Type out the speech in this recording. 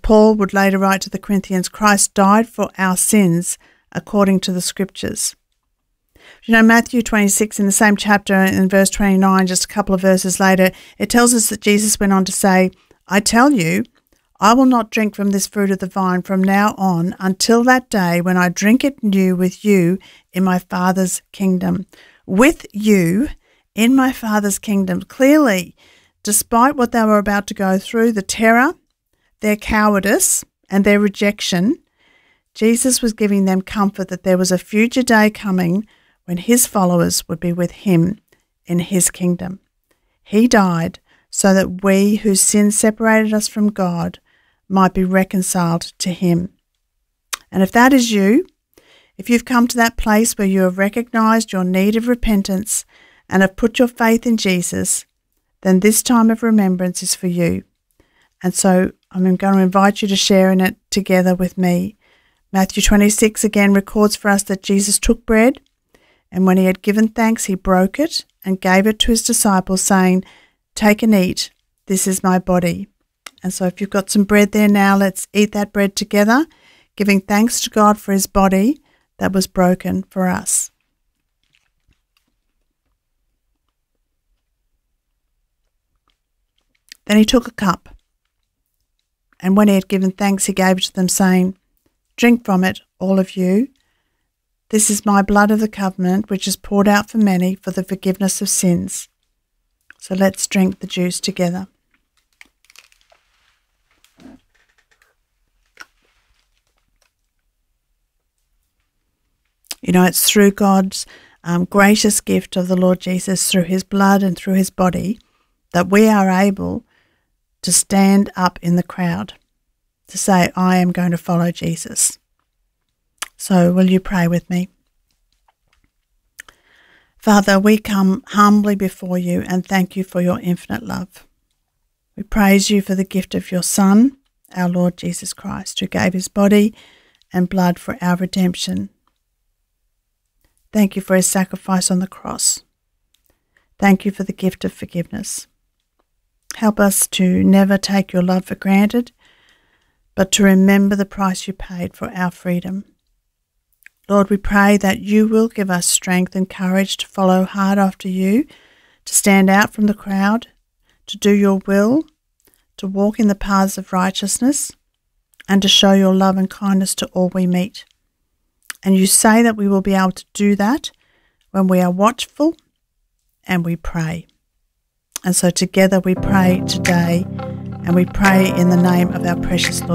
Paul would later write to the Corinthians, Christ died for our sins according to the Scriptures. You know, Matthew 26, in the same chapter, in verse 29, just a couple of verses later, it tells us that Jesus went on to say, I tell you, I will not drink from this fruit of the vine from now on until that day when I drink it new with you in my Father's kingdom. With you in my Father's kingdom. Clearly, despite what they were about to go through, the terror, their cowardice, and their rejection, Jesus was giving them comfort that there was a future day coming when his followers would be with him in his kingdom. He died so that we whose sin separated us from God might be reconciled to him. And if that is you, if you've come to that place where you have recognized your need of repentance and have put your faith in Jesus, then this time of remembrance is for you. And so I'm going to invite you to share in it together with me. Matthew 26 again records for us that Jesus took bread, and when he had given thanks, he broke it and gave it to his disciples, saying, Take and eat, this is my body. And so if you've got some bread there now, let's eat that bread together, giving thanks to God for his body that was broken for us. Then he took a cup, and when he had given thanks, he gave it to them, saying, Drink from it, all of you. This is my blood of the covenant, which is poured out for many for the forgiveness of sins. So let's drink the juice together. You know, it's through God's gracious gift of the Lord Jesus, through his blood and through his body, that we are able to stand up in the crowd, to say, I am going to follow Jesus. So will you pray with me? Father, we come humbly before you and thank you for your infinite love. We praise you for the gift of your Son, our Lord Jesus Christ, who gave his body and blood for our redemption. Thank you for his sacrifice on the cross. Thank you for the gift of forgiveness. Help us to never take your love for granted, but to remember the price you paid for our freedom. Lord, we pray that you will give us strength and courage to follow hard after you, to stand out from the crowd, to do your will, to walk in the paths of righteousness, and to show your love and kindness to all we meet. And you say that we will be able to do that when we are watchful and we pray. And so together we pray today, and we pray in the name of our precious Lord